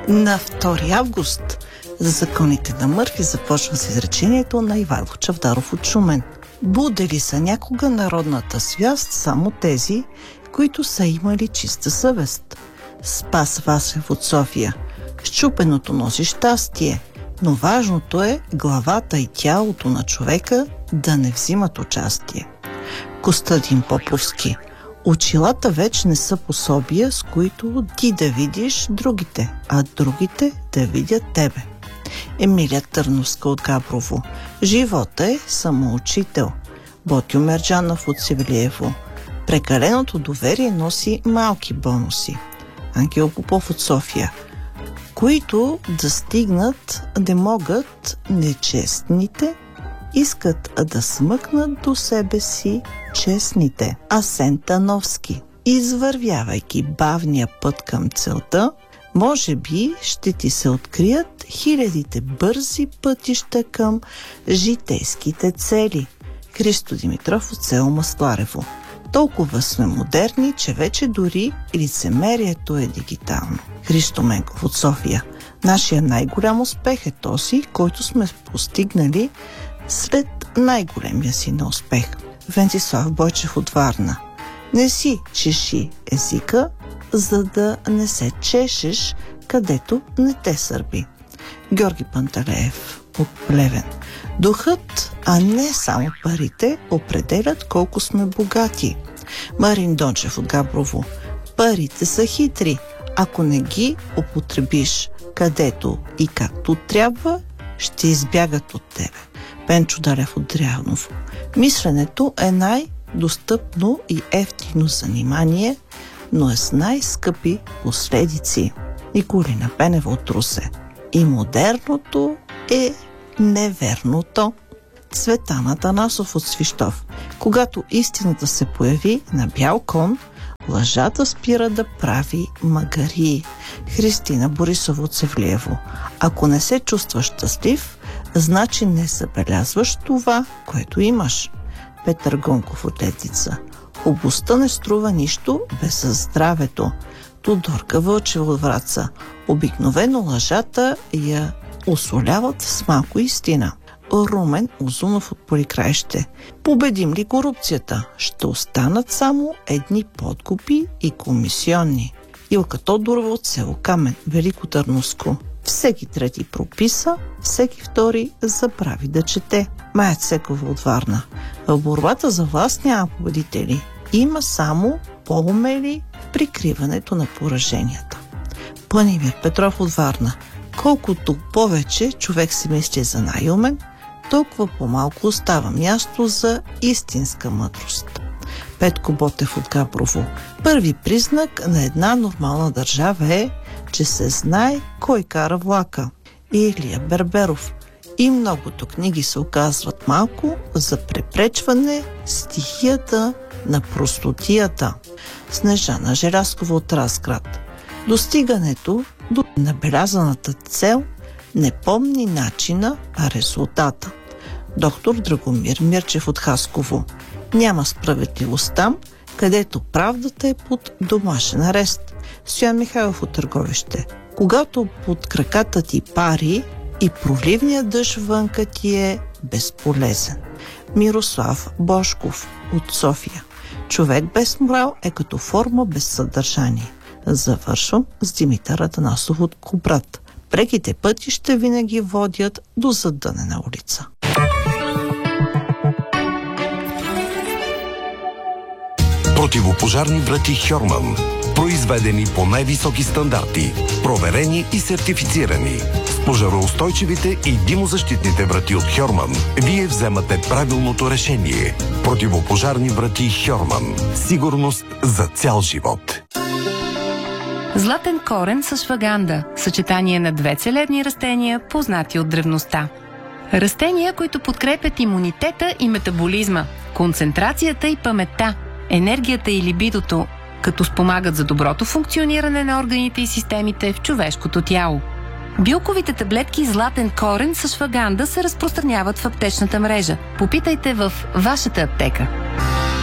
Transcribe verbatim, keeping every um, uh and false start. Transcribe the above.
На втори август законите на Мърфи започва с изречението на Ивайло Чавдаров от Шумен. Будели са някога народната свяст само тези, които са имали чиста съвест. Спас Васев от София. Счупеното носи щастие, но важното е главата и тялото на човека да не взимат участие. Костадин Поповски. Очилата вече не са пособия, с които ти да видиш другите, а другите да видят тебе. Емилия Търновска от Габрово. Живота е самоучител. Ботьо Мерджанов от Севлиево. Прекаленото доверие носи малки бонуси. Ангел Попов от София. Които да стигнат не могат нечестните, искат да смъкнат до себе си честните. Асен Тановски. Извървявайки бавния път към целта, може би ще ти се открият хилядите бързи пътища към житейските цели. Христо Димитров от село Масларево. Толкова сме модерни, че вече дори лицемерието е дигитално. Христо Менков от София. Нашия най-голям успех е този, който сме постигнали след най-големия си неуспех. Венцислав Бойчев от Варна. Не си чеши езика, за да не се чешеш, където не те сърби. Георги Панталеев от Плевен. Духът, а не само парите, определят колко сме богати. Марин Дончев от Габрово. Парите са хитри. Ако не ги употребиш където и както трябва, ще избягат от тебе. Пенчо Далев от Дряново. Мисленето е най-достъпно и ефтино занимание, но е с най-скъпи последици. Николина Пенева от Русе. И модерното е неверното. Цветан Атанасов от Свищов. Когато истината се появи на бял кон, лъжата спира да прави магарии. Христина Борисова от Севлиево. Ако не се чувстваш щастлив, значи не забелязваш това, което имаш. Петър Гонков от Летица. Хубостта не струва нищо без здравето. Тодорка Вълчева от Враца. Обикновено лъжата я усоляват с малко истина. Румен Озунов от Поликраище. Победим ли корупцията? Ще останат само едни подкупи и комисионни. Илка Тодорова от село Камен, Велико Търновско. Всеки трети прописа, всеки втори забрави да чете. Майя Цекова от Варна. В борбата за власт няма победители. Има само по-умели в прикриването на пораженията. Планимир Петров от Варна. Колкото повече човек си мисли за най-умен, толкова по-малко остава място за истинска мъдрост. Петко Ботев от Габрово. Първи признак на една нормална държава е, че се знае кой кара влака. Илия Берберов. И многото книги се оказват малко за препречване стихията на простотията. Снежана Желяскова от Разград. Достигането до набелязаната цел не помни начина, а резултата. Доктор Драгомир Мирчев от Хасково. Няма справедливост там, където правдата е под домашен арест. Стоян Михайлов от Търговище. Когато под краката ти пари и проливният дъжд вънка ти е безполезен. Мирослав Бошков от София. Човек без морал е като форма без съдържание. Завършвам с Димитър Атанасов от Кубрат. Преките пътища винаги водят до задънена улица. Противопожарни врати Хьорман. Произведени по най-високи стандарти. Проверени и сертифицирани. С пожароустойчивите и димозащитните врати от Хьорман вие вземате правилното решение. Противопожарни врати Хьорман. Сигурност за цял живот. Златен корен с шваганда. Съчетание на две целебни растения, познати от древността. Растения, които подкрепят имунитета и метаболизма, концентрацията и паметта, енергията и либидото, като спомагат за доброто функциониране на органите и системите в човешкото тяло. Билковите таблетки Златен корен с шваганда се разпространяват в аптечната мрежа. Попитайте в вашата аптека.